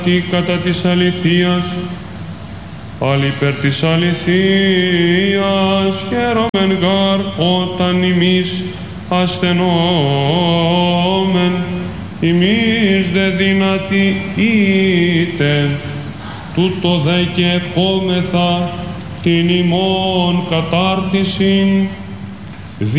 τι κατά της αληθείας, πάλι υπέρ της αληθείας, χαίρομεν γάρ όταν ημείς ασθενόμεν, ημείς δε δυνατοί είτε, τούτο δε και ευχόμεθα την ημών κατάρτισιν